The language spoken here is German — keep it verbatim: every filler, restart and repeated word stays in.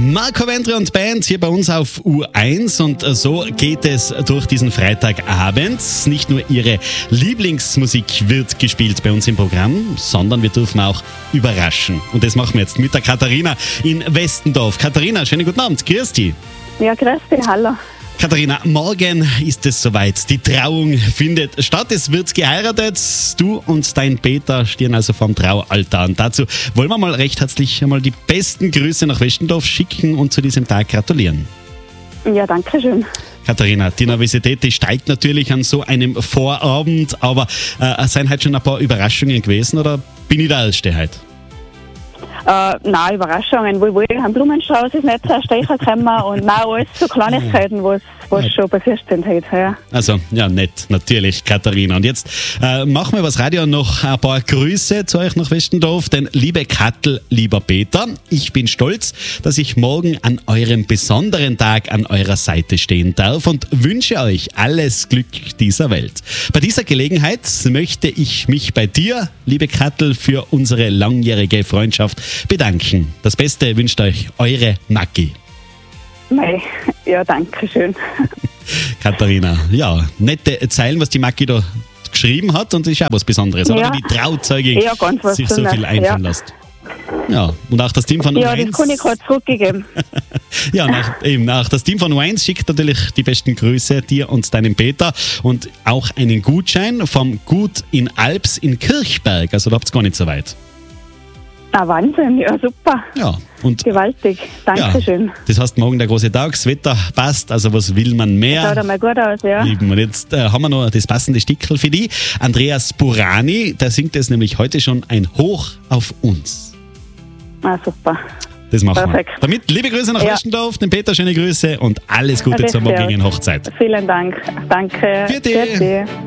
Marco Wendry und Band hier bei uns auf U eins und so geht es durch diesen Freitagabend. Nicht nur ihre Lieblingsmusik wird gespielt bei uns im Programm, sondern wir dürfen auch überraschen. Und das machen wir jetzt mit der Katharina in Westendorf. Katharina, schönen guten Abend, grüß dich. Ja, grüß dich, hallo. Katharina, morgen ist es soweit. Die Trauung findet statt. Es wird geheiratet. Du und dein Peter stehen also vorm Traualtar. Und dazu wollen wir mal recht herzlich einmal die besten Grüße nach Westendorf schicken und zu diesem Tag gratulieren. Ja, danke schön. Katharina, die Nervosität die steigt natürlich an so einem Vorabend, aber äh, sind heute schon ein paar Überraschungen gewesen oder bin ich der Erste heute? Äh, nein, Überraschungen. Wohl, wohl, ein Blumenstrauß ist nicht zuerst gekommen und nein, alles so Kleinigkeiten, was was schon passiert sind heute. Ja. Also, ja, nett, natürlich, Katharina. Und jetzt äh, machen wir übers Radio noch ein paar Grüße zu euch nach Westendorf. Denn liebe Kattel, lieber Peter, ich bin stolz, dass ich morgen an eurem besonderen Tag an eurer Seite stehen darf und wünsche euch alles Glück dieser Welt. Bei dieser Gelegenheit möchte ich mich bei dir, liebe Kattel, für unsere langjährige Freundschaft bedanken. Das Beste wünscht euch eure Maggi. Mei, ja, danke schön. Katharina, ja, nette Zeilen, was die Maggi da geschrieben hat und das ist auch was Besonderes, ja. oder? Wie die Trauzeugin ja, ganz was sich so viel einfallen ja. lässt. Ja, und auch das Team von Ja, U eins. das kann ich gerade zurückgegeben. ja, nach, eben, auch das Team von U eins schickt natürlich die besten Grüße dir und deinem Peter und auch einen Gutschein vom Gut in Alps in Kirchberg, also da habt ihr gar nicht so weit. Ah, Wahnsinn, ja, super. Ja, und gewaltig, Dankeschön. Ja, das heißt, morgen der große Tag, das Wetter passt, also was will man mehr? Schaut einmal gut aus, ja. Eben. Und jetzt äh, haben wir noch das passende Stickerl für die. Andreas Burani, der singt es nämlich heute schon ein Hoch auf uns. Ah, super. Das machen Perfekt. wir. Damit liebe Grüße nach ja. Westendorf, dem Peter schöne Grüße und alles Gute Richtig, zur morgigen Hochzeit. Vielen Dank. Danke. Für dich.